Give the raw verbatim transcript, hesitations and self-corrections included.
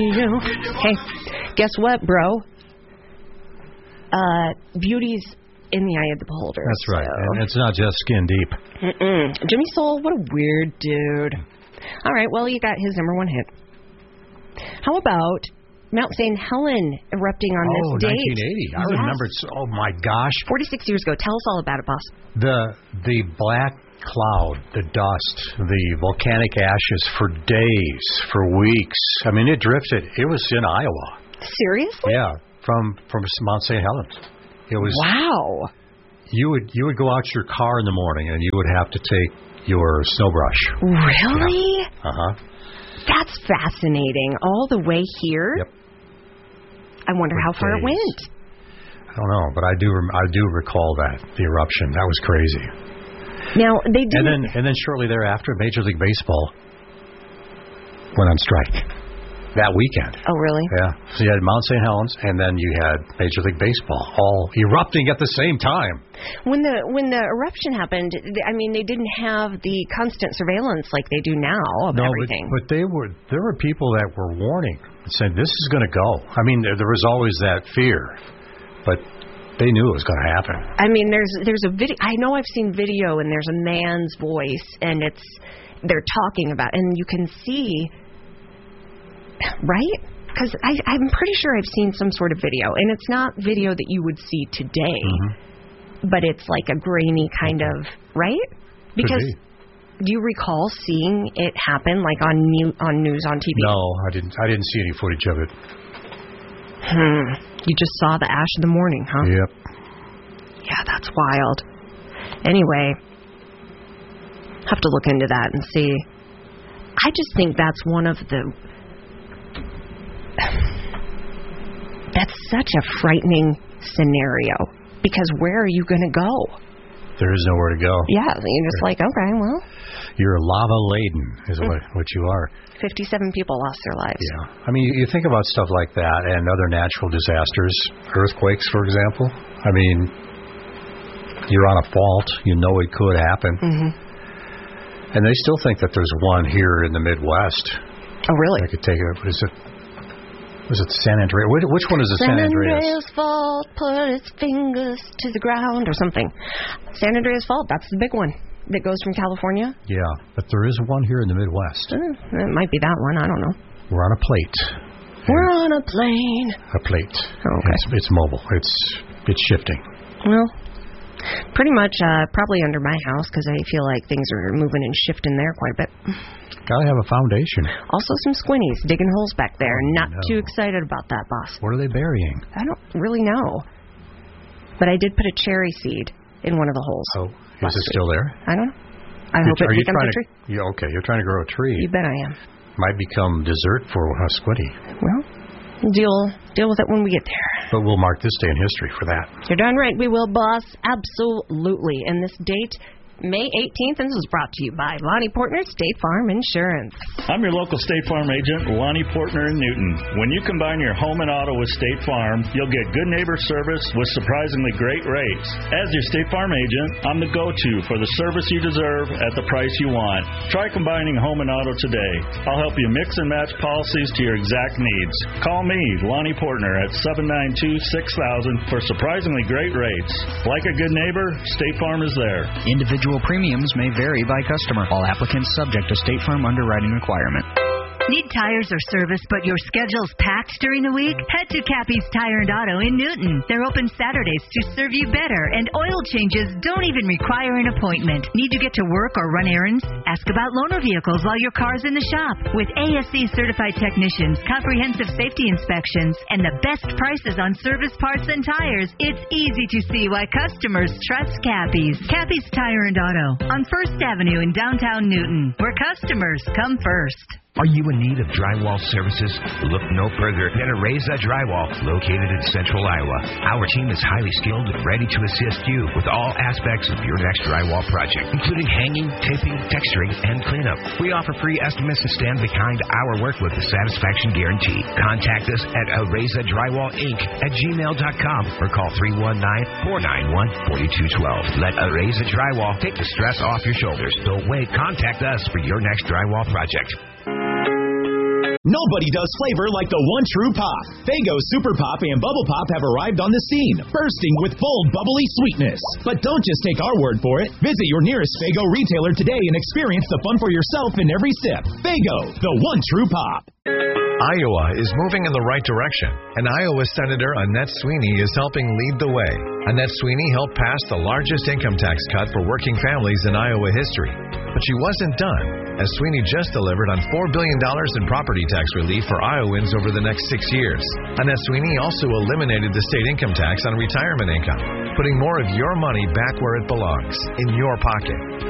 You. Hey, guess what, bro? Uh, beauty's in the eye of the beholder. That's right. So. And it's not just skin deep. Mm-mm. Jimmy Soul, what a weird dude. All right, well, you got his number one hit. How about Mount Saint Helen erupting on oh, this date? nineteen eighty. I yes. remember. It's, oh, my gosh. forty-six years ago. Tell us all about it, boss. The the black cloud, the dust, the volcanic ashes for days, for weeks. I mean, it drifted. It was in Iowa. Seriously? Yeah, from from Mount Saint Helens. It was. Wow. You would you would go out to your car in the morning and you would have to take your snow brush. Really? Yeah. Uh huh. That's fascinating. All the way here. Yep. I wonder for how far days. it went. I don't know, but I do I do recall that the eruption. That was crazy. Now they did. And then and then shortly thereafter, Major League Baseball went on strike that weekend. Oh, really? Yeah. So you had Mount Saint Helens, and then you had Major League Baseball all erupting at the same time. When the when the eruption happened, I mean, they didn't have the constant surveillance like they do now of no, everything. But, but they were there were people that were warning, saying this is going to go. I mean, there, there was always that fear, but they knew it was going to happen. I mean, there's there's a video. I know I've seen video, and there's a man's voice, and it's they're talking about, and you can see, right? Because I'm pretty sure I've seen some sort of video, and it's not video that you would see today, mm-hmm. but it's like a grainy kind of, right? Because be. do you recall seeing it happen, like on new, on news on T V? No, I didn't. I didn't see any footage of it. Hmm. You just saw the ash of the morning, huh? Yep. Yeah, that's wild. Anyway, have to look into that and see. I just think that's one of the... That's such a frightening scenario. Because where are you going to go? There is nowhere to go. Yeah, you're just like, okay, well... You're lava-laden is what, what you are. fifty-seven people lost their lives. Yeah. I mean, you think about stuff like that and other natural disasters, earthquakes, for example. I mean, you're on a fault. You know it could happen. Mm-hmm. And they still think that there's one here in the Midwest. Oh, really? I could take it. What is it? Was it San Andreas? Which one is the San, San Andreas? Andreas Fault put its fingers to the ground or something. San Andreas Fault, that's the big one that goes from California. Yeah, but there is one here in the Midwest. Uh, it might be that one. I don't know. We're on a plate. We're on a plane. A plate. Oh, okay. It's, it's mobile. It's it's shifting. Well, pretty much uh, probably under my house because I feel like things are moving and shifting there quite a bit. Gotta have a foundation. Also some squinnies digging holes back there. Oh, Not no. too excited about that, boss. What are they burying? I don't really know. But I did put a cherry seed in one of the holes. Oh, is it still there? I don't know. I You're, hope it are you becomes trying a tree. To, yeah, okay, you're trying to grow a tree. You bet I am. Might become dessert for a squiddy. Well, deal deal with it when we get there. But we'll mark this day in history for that. You're darn right we will, boss. Absolutely. And this date, May eighteenth, and this is brought to you by Lonnie Portner, State Farm Insurance. I'm your local State Farm agent, Lonnie Portner in Newton. When you combine your home and auto with State Farm, you'll get good neighbor service with surprisingly great rates. As your State Farm agent, I'm the go-to for the service you deserve at the price you want. Try combining home and auto today. I'll help you mix and match policies to your exact needs. Call me, Lonnie Portner, at seven nine two, six thousand for surprisingly great rates. Like a good neighbor, State Farm is there. Individual premiums may vary by customer. All applicants subject to State Farm underwriting requirement. Need tires or service, but your schedule's packed during the week? Head to Cappy's Tire and Auto in Newton. They're open Saturdays to serve you better, and oil changes don't even require an appointment. Need to get to work or run errands? Ask about loaner vehicles while your car's in the shop. With A S C certified technicians, comprehensive safety inspections, and the best prices on service parts and tires, it's easy to see why customers trust Cappy's. Cappy's Tire and Auto on First Avenue in downtown Newton, where customers come first. Are you in need of drywall services? Look no further than Areza Drywall, located in central Iowa. Our team is highly skilled and ready to assist you with all aspects of your next drywall project, including hanging, taping, texturing, and cleanup. We offer free estimates to stand behind our work with a satisfaction guarantee. Contact us at Areza Drywall Incorporated at gmail dot com or call three one nine, four nine one, four two one two. Let Areza Drywall take the stress off your shoulders. Don't wait. Contact us for your next drywall project. Nobody does flavor like the one true pop. Faygo Super Pop and Bubble Pop have arrived on the scene, bursting with bold, bubbly sweetness. But don't just take our word for it. Visit your nearest Faygo retailer today and experience the fun for yourself in every sip. Faygo, the one true pop. Iowa is moving in the right direction, and Iowa Senator Annette Sweeney is helping lead the way. Annette Sweeney helped pass the largest income tax cut for working families in Iowa history. But she wasn't done, as Sweeney just delivered on four billion dollars in property tax relief for Iowans over the next six years. Annette Sweeney also eliminated the state income tax on retirement income, putting more of your money back where it belongs, in your pocket.